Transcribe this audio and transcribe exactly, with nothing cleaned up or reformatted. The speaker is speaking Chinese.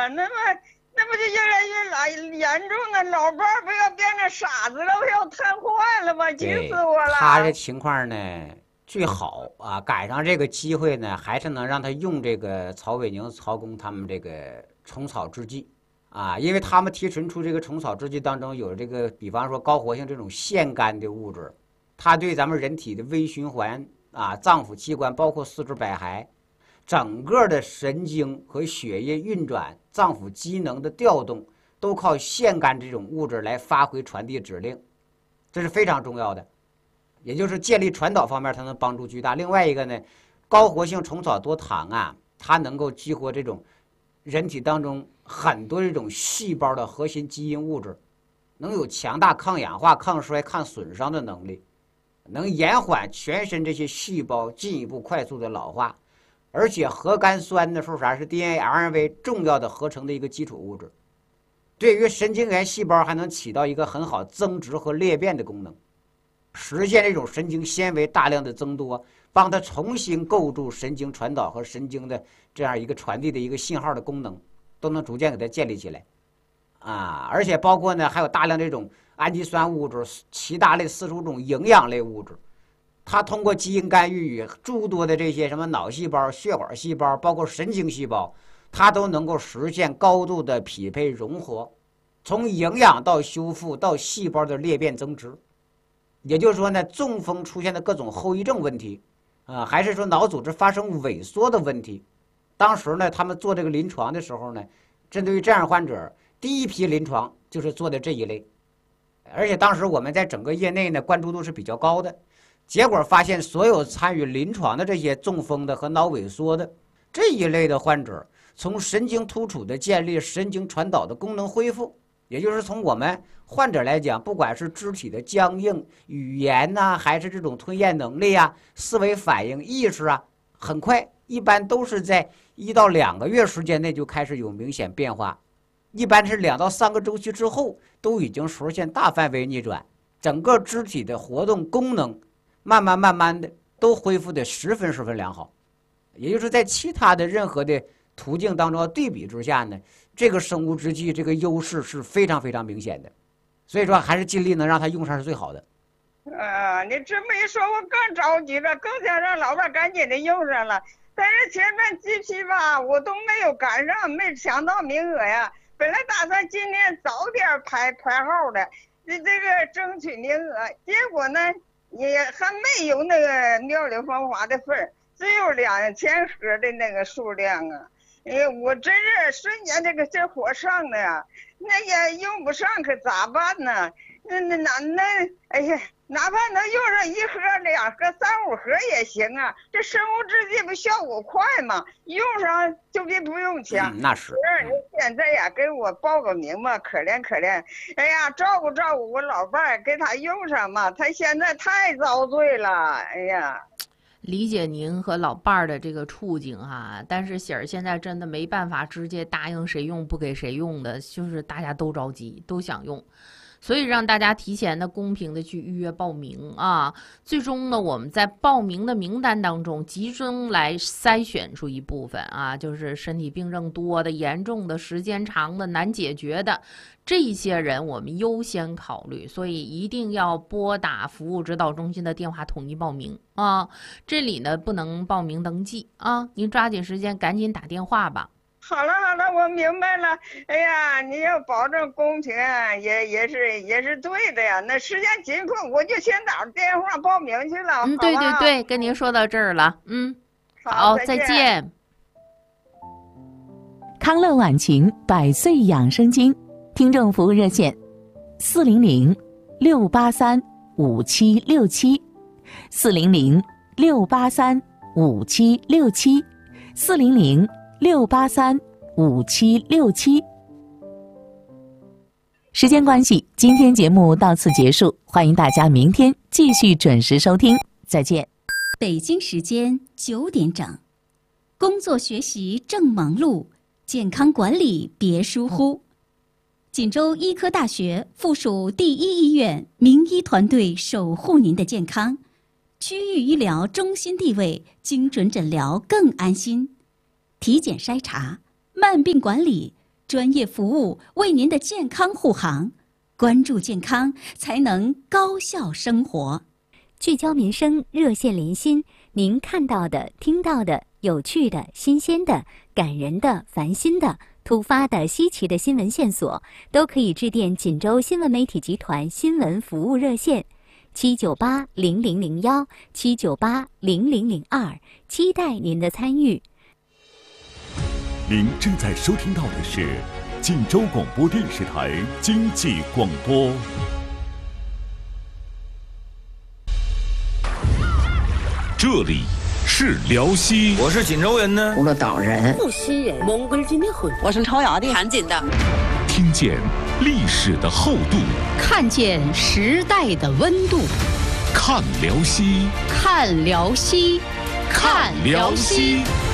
呀，那么那不就越来越来严重了？老伴儿不要变成傻子了，不要瘫痪了吗？急死我了！ 他这情况呢，最好啊，赶上这个机会呢，还是能让他用这个曹伟宁、曹公他们这个虫草制剂啊，因为他们提纯出这个虫草制剂当中有这个，比方说高活性这种腺苷的物质，它对咱们人体的微循环啊、脏腑器官，包括四肢百骸，整个的神经和血液运转、脏腑机能的调动，都靠腺苷这种物质来发挥传递指令，这是非常重要的。也就是建立传导方面，它能帮助巨大。另外一个呢，高活性虫草多糖啊，它能够激活这种人体当中很多这种细胞的核心基因物质，能有强大抗氧化、抗衰、抗损伤的能力，能延缓全身这些细胞进一步快速的老化。而且核苷酸的时候啥是 D N A、R N A 重要的合成的一个基础物质，对于神经元细胞还能起到一个很好增殖和裂变的功能。实现这种神经纤维大量的增多，帮它重新构筑神经传导和神经的这样一个传递的一个信号的功能，都能逐渐给它建立起来，啊，而且包括呢还有大量这种氨基酸物质、其他类四十五种营养类物质，它通过基因干预与诸多的这些什么脑细胞、血管细胞，包括神经细胞，它都能够实现高度的匹配融合，从营养到修复到细胞的裂变增殖。也就是说呢，中风出现的各种后遗症问题，啊、呃，还是说脑组织发生萎缩的问题，当时呢，他们做这个临床的时候呢，针对于这样患者，第一批临床就是做的这一类，而且当时我们在整个业内呢关注度是比较高的，结果发现所有参与临床的这些中风的和脑萎缩的这一类的患者，从神经突触的建立、神经传导的功能恢复。也就是从我们患者来讲，不管是肢体的僵硬、语言呐、啊，还是这种吞咽能力啊、思维反应、意识啊，很快，一般都是在一到两个月时间内就开始有明显变化，一般是两到三个周期之后，都已经实现大范围逆转，整个肢体的活动功能慢慢慢慢的都恢复的十分十分良好。也就是在其他的任何的途径当中对比之下呢，这个生物制剂这个优势是非常非常明显的，所以说还是尽力能让它用上是最好的。 啊，你这么一说，我更着急了，更想让老伴赶紧的用上了。但是前面几批吧，我都没有赶上，没抢到名额呀。本来打算今天早点排排号的，这这个争取名额，结果呢也还没有那个妙龄芳华的份儿，只有两千盒的那个数量啊。哎呀，我真是瞬间这个这火上的呀，那也用不上，可咋办呢？那那那那，哎呀，哪怕能用上一盒、两盒、三五盒也行啊。这生物制剂不效果快吗？用上就比不用强。 嗯、那是。 你现在呀，给我报个名吧，可怜可怜。哎呀，照顾照顾我老伴儿，给他用上嘛。他现在太遭罪了，哎呀。 理解您和老伴儿的这个处境哈，但是喜儿现在真的没办法直接答应谁用不给谁用的，就是大家都着急，都想用，所以让大家提前的公平的去预约报名啊。最终呢，我们在报名的名单当中集中来筛选出一部分啊，就是身体病症多的、严重的、时间长的、难解决的这些人，我们优先考虑。所以一定要拨打服务指导中心的电话统一报名啊。这里呢不能报名登记啊，您抓紧时间赶紧打电话吧。 好了好了，我明白了。哎呀，你要保证公平啊，也也是也是对的呀。那时间紧迫，我就先打电话报名去了。 嗯，对对对，跟您说到这儿了。嗯，好，再见。再见。 康乐晚晴百岁养生经听众服务热线：四零零六八三五七六七，四零零六八三五七六七，四零零六八三五七六七。时间关系，今天节目到此结束，欢迎大家明天继续准时收听，再见。 北京时间九点整，工作学习正忙碌，健康管理别疏忽。锦州医科大学附属第一医院名医团队守护您的健康，区域医疗中心地位，精准诊疗更安心。体检筛查、慢病管理、 专业服务为您的健康护航。关注健康，才能高效生活。 聚焦民生，热线连心，您看到的、听到的、有趣的、新鲜的、感人的、烦心的、突发的、稀奇的新闻线索，都可以致电锦州新闻媒体集团新闻服务热线七九八零零零幺七九八零零零二，期待您的参与。 您正在收听到的是锦州广播电视台经济广播。这里是辽西， 我是锦州人呢， 葫芦岛人， 阜新人，蒙古人的魂， 我是朝阳的， 韩锦的。 听见历史的厚度， 看见时代的温度， 看辽西， 看辽西， 看辽西。